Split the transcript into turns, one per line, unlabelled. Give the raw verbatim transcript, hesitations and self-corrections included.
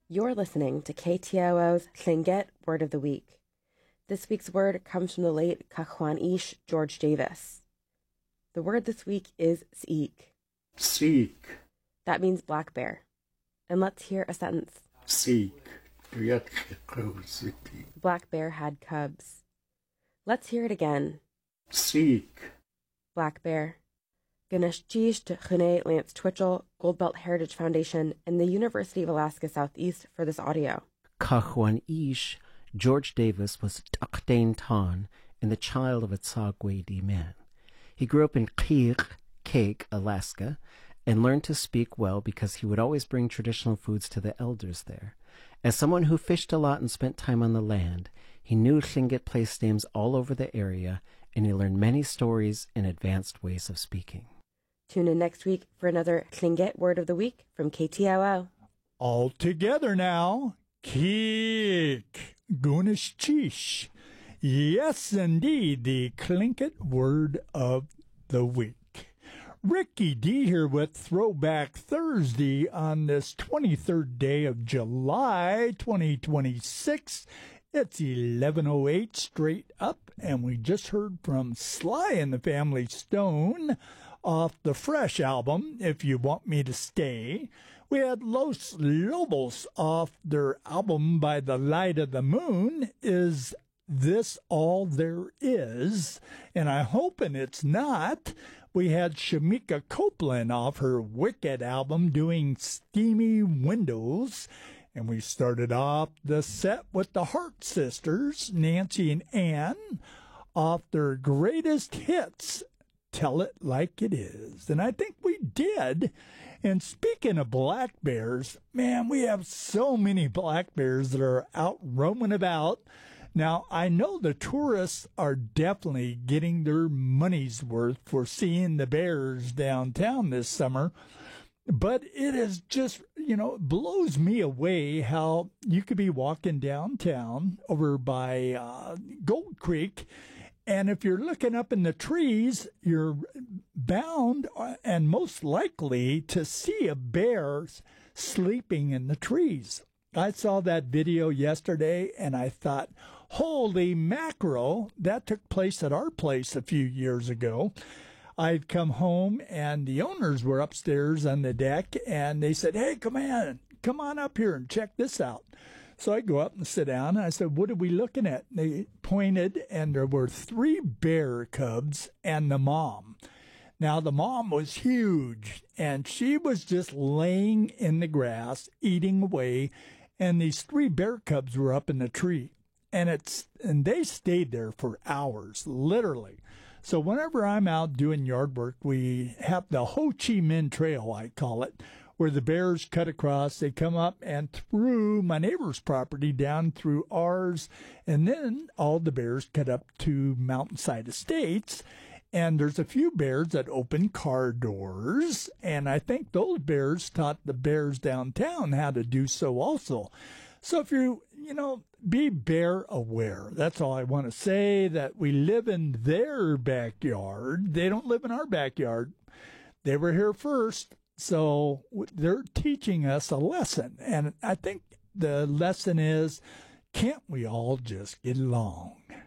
You're listening to K T O O's Llingit Word of the Week. This week's word comes from the late Cachwan Ish George Davis. The word this week is seek.
Seek.
That means black bear. And let's hear a sentence.
Seek.
The black bear had cubs. Let's hear it again.
Seek.
Black bear. Ganesh Jish to Chune Lance Twitchell, Goldbelt Heritage Foundation, and the University of Alaska Southeast for this audio.
Cachwan Ish George Davis was Dakdain Tan and the child of a Tsagwedi man. He grew up in Kir, Cake, Alaska, and learned to speak well because he would always bring traditional foods to the elders there. As someone who fished a lot and spent time on the land, he knew Tlingit place names all over the area, and he learned many stories and advanced ways of speaking.
Tune in next week for another Tlingit Word of the Week from K T O O.
All together now. Kik. Gunischish. Yes, indeed, the Tlingit Word of the Week. Ricky D here with Throwback Thursday on this twenty-third day of July, twenty twenty-six. It's eleven oh eight straight up, and we just heard from Sly and the Family Stone off the Fresh album, If You Want Me to Stay. We had Los Lobos off their album By the Light of the Moon, Is This All There Is? And I'm hoping it's not. We had Shamika Copeland off her Wicked album doing Steamy Windows. And we started off the set with the Hart Sisters, Nancy and Ann, off their greatest hits, Tell It Like It Is. And I think we did. And speaking of black bears, man, we have so many black bears that are out roaming about. Now, I know the tourists are definitely getting their money's worth for seeing the bears downtown this summer. But it is just, you know, it blows me away how you could be walking downtown over by uh, Gold Creek, and if you're looking up in the trees, you're bound and most likely to see a bear sleeping in the trees. I saw that video yesterday, and I thought, holy mackerel, that took place at our place a few years ago. I'd come home, and the owners were upstairs on the deck, and they said, hey, come on, come on up here and check this out. So I go up and sit down, and I said, what are we looking at? And they pointed, and there were three bear cubs and the mom. Now, the mom was huge, and she was just laying in the grass, eating away, and these three bear cubs were up in the tree. And it's and they stayed there for hours, literally. So whenever I'm out doing yard work, we have the Ho Chi Minh Trail, I call it, where the bears cut across. They come up and through my neighbor's property down through ours, and then all the bears cut up to Mountainside Estates. And there's a few bears that open car doors, and I think those bears taught the bears downtown how to do so also. So if you, you know, be bear aware. That's all I want to say, that we live in their backyard. They don't live in our backyard. They were here first, so they're teaching us a lesson. And I think the lesson is, can't we all just get along?